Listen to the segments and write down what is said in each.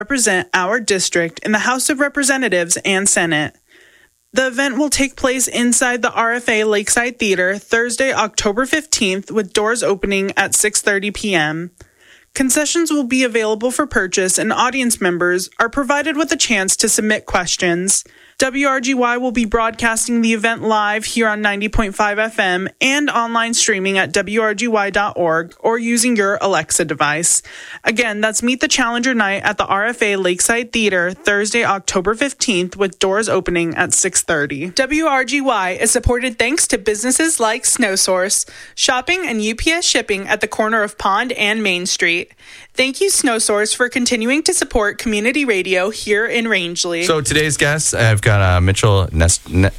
represent our district in the House of Representatives and Senate. The event will take place inside the RFA Lakeside Theater Thursday, October 15th, with doors opening at 6:30 p.m. Concessions will be available for purchase, and audience members are provided with a chance to submit questions. WRGY will be broadcasting the event live here on 90.5 FM and online streaming at WRGY.org or using your Alexa device. Again, that's Meet the Challenger Night at the RFA Lakeside Theater Thursday, October 15th, with doors opening at 6:30. WRGY is supported thanks to businesses like SnowSource, shopping and UPS shipping at the corner of Pond and Main Street. Thank you, SnowSource, for continuing to support community radio here in Rangeley. So today's guests, I've got Mitchell Nesteruk.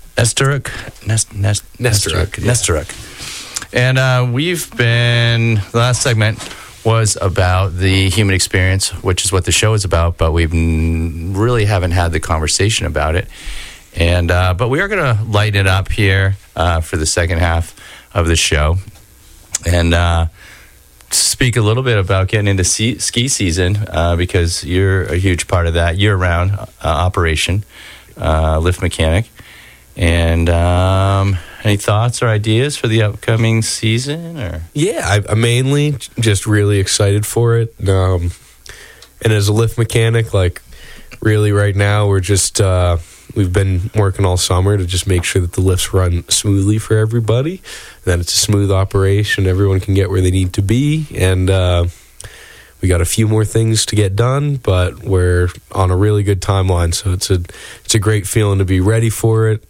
And we've been, the last segment was about the human experience, which is what the show is about, but we really haven't had the conversation about it. And but we are going to lighten it up here for the second half of the show. And speak a little bit about getting into ski season because you're a huge part of that year-round operation, lift mechanic. And any thoughts or ideas for the upcoming season? Or yeah, I'm mainly just really excited for it. And as a lift mechanic, like really right now, we're just we've been working all summer to just make sure that the lifts run smoothly for everybody, that it's a smooth operation, everyone can get where they need to be, and we got a few more things to get done, but we're on a really good timeline, so it's a great feeling to be ready for it,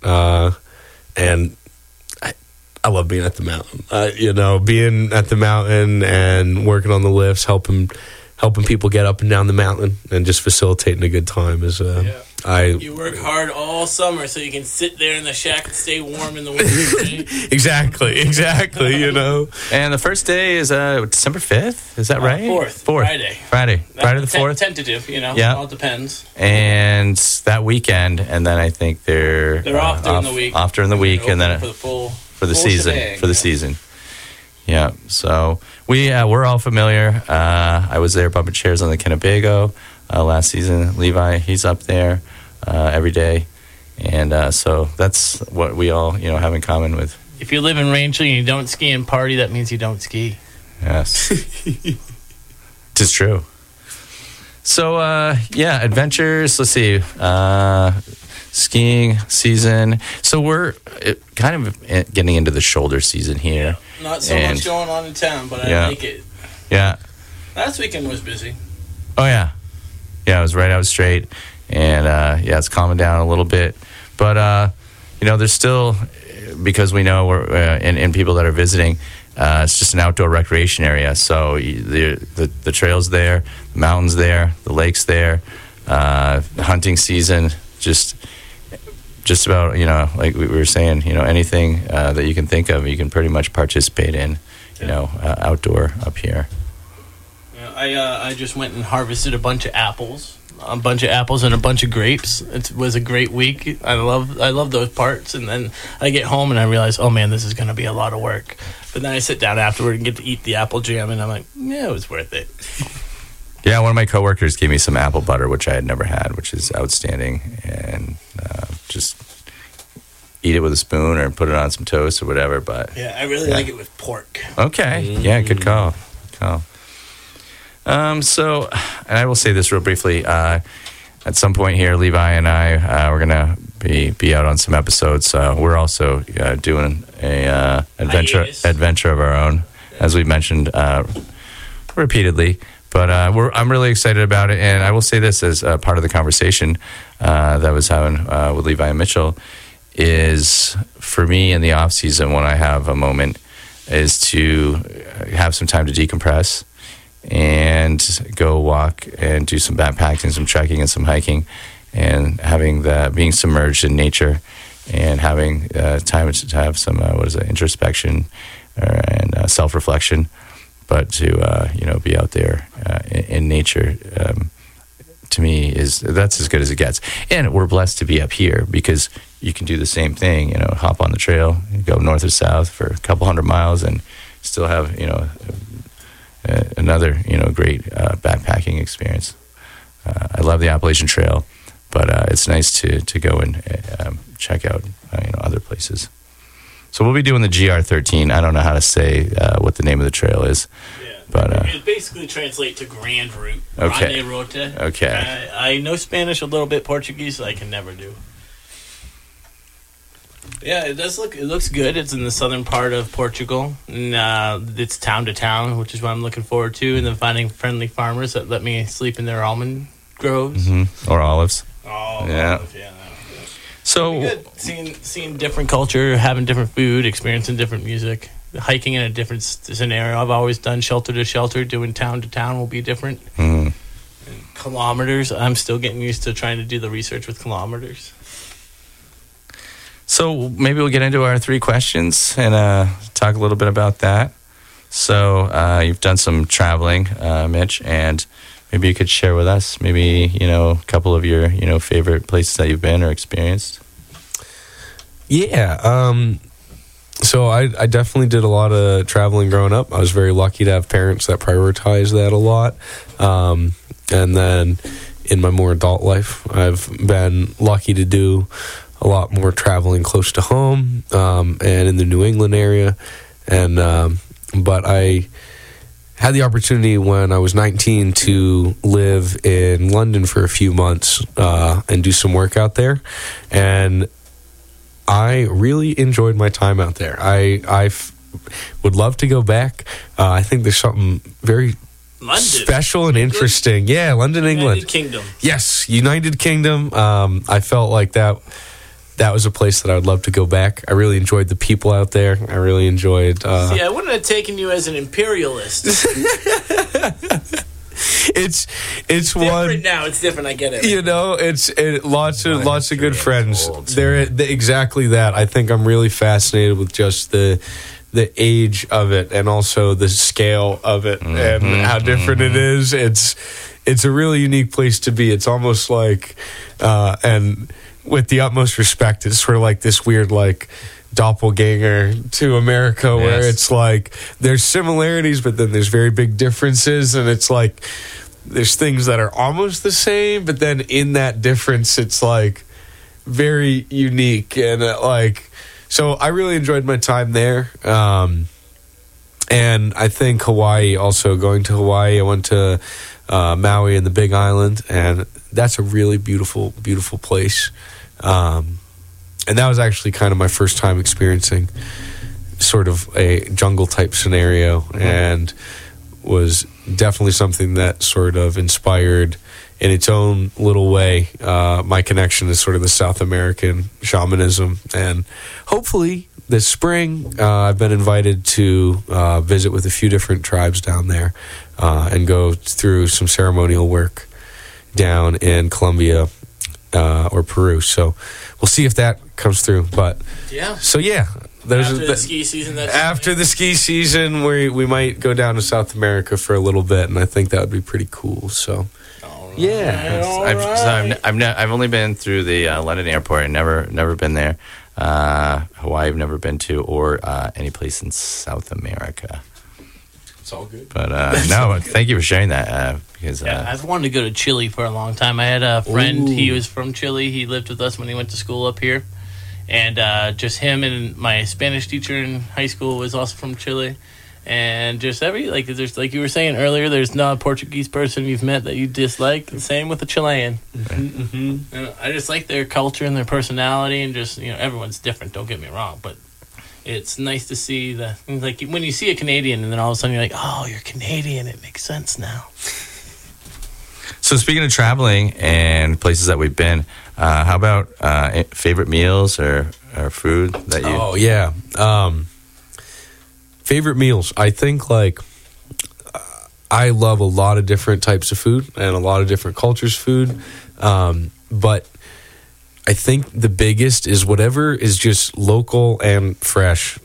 and I love being at the mountain. Being at the mountain and working on the lifts, helping people get up and down the mountain, and just facilitating a good time is. You work hard all summer so you can sit there in the shack and stay warm in the winter. Exactly. And the first day is December 5th. Is that right? 4th. Friday the 4th. Tentative, it all depends. And that weekend, and then I think they're off during the week. Off during the week, and then for the season. Shebang, for the season. Yeah. So we're all familiar. I was there bumping chairs on the Kennebago last season. Levi, he's up there every day, and so that's what we all have in common with. If you live in Rangeley and you don't ski and party, that means you don't ski. Yes, it's true. So adventures. Let's see, skiing season. So we're kind of getting into the shoulder season here. Not so much going on in town, but I like it. Yeah. Last weekend was busy. Oh yeah. Yeah, it was right out straight, and it's calming down a little bit. But there's still, because we know we're and people that are visiting, it's just an outdoor recreation area. So the trails there, the mountains there, the lakes there, the hunting season, just about like we were saying, anything that you can think of, you can pretty much participate in, outdoor up here. I just went and harvested a bunch of apples and a bunch of grapes. It was a great week. I love those parts. And then I get home and I realize, oh man, this is going to be a lot of work. But then I sit down afterward and get to eat the apple jam, and I'm like, yeah, it was worth it. Yeah, one of my coworkers gave me some apple butter, which I had never had, which is outstanding. And just eat it with a spoon or put it on some toast or whatever. But yeah, I really like it with pork. Okay. Mm-hmm. Yeah, good call. So, and I will say this real briefly. At some point here, Levi and I, we're going to be out on some episodes. We're also doing a adventure of our own, as we mentioned repeatedly. But I'm really excited about it. And I will say this as part of the conversation that I was having with Levi and Mitchell is, for me in the off season, when I have a moment, is to have some time to decompress and go walk and do some backpacking, some trekking, and some hiking, and having that, being submerged in nature, and having time to have some introspection and self-reflection, but to be out there in nature. To me, that's as good as it gets. And we're blessed to be up here because you can do the same thing. Hop on the trail, go north or south for a couple 100 miles, and still have another great backpacking experience. love the Appalachian Trail, but it's nice to go and check out other places. So we'll be doing the GR13. I don't know how to say what the name of the trail is. Yeah. But it basically translates to Grand Route. Okay. Grande Route. Okay. I know Spanish, a little bit Portuguese, so I can never do. Yeah, it does look. It looks good. It's in the southern part of Portugal. And, it's town to town, which is what I'm looking forward to. And then finding friendly farmers that let me sleep in their almond groves or olives. Oh, Yeah. olive, yeah. So Good. Seeing different culture, having different food, experiencing different music, hiking in a different scenario. I've always done shelter to shelter. Doing town to town will be different. mhm. Kilometers. I'm still getting used to trying to do the research with kilometers. So maybe we'll get into our 3 questions and talk a little bit about that. So you've done some traveling, Mitch, and maybe you could share with us maybe, a couple of your, favorite places that you've been or experienced. Yeah. So I definitely did a lot of traveling growing up. I was very lucky to have parents that prioritized that a lot. And then in my more adult life, I've been lucky to do a lot more traveling close to home and in the New England area. And but I had the opportunity when I was 19 to live in London for a few months and do some work out there. And I really enjoyed my time out there. I would love to go back. I think there's something very London. special and interesting. Yeah, London, England. United Kingdom. Yes, United Kingdom. I felt like that was a place that I would love to go back. I really enjoyed the people out there. I really enjoyed... See, I wouldn't have taken you as an imperialist. It's different one... now. It's different. I get it. Lots of good friends. untold, too. They're exactly that. I think I'm really fascinated with just the age of it and also the scale of it and how different it is. It's a really unique place to be. It's almost like and with the utmost respect, it's sort of like this weird like doppelganger to America where Yes. it's like there's similarities but then there's very big differences, and it's like there's things that are almost the same but then in that difference it's like very unique. And so I really enjoyed my time there. And I think Hawaii, also going to Hawaii, I went to Maui and the Big Island, and that's a really beautiful, beautiful place. And that was actually kind of my first time experiencing sort of a jungle type scenario, and was definitely something that sort of inspired in its own little way my connection to sort of the South American shamanism. And hopefully this spring I've been invited to visit with a few different tribes down there and go through some ceremonial work down in Colombia or Peru. So we'll see if that comes through. But Yeah. so yeah, After the ski season. after the ski season, we might go down to South America for a little bit, and I think that would be pretty cool. So yeah. I've only been through the London airport and never been there. Hawaii I've never been to, or any place in South America. It's all good. But no, thank you for sharing that because I've wanted to go to Chile for a long time. I had a friend. Ooh. He was from Chile. He lived with us when he went to school up here. And just him and my Spanish teacher in high school was also from Chile. And just there's like you were saying earlier, there's not a Portuguese person you've met that you dislike. The same with a Chilean. I just like their culture and their personality, and just everyone's different. Don't get me wrong, but it's nice to see that. Like when you see a Canadian, and then all of a sudden you're like, oh, you're Canadian. It makes sense now. So speaking of traveling and places that we've been, how about favorite meals or food that you? Oh yeah. Favorite meals. I think I love a lot of different types of food and a lot of different cultures' food. But I think the biggest is whatever is just local and fresh.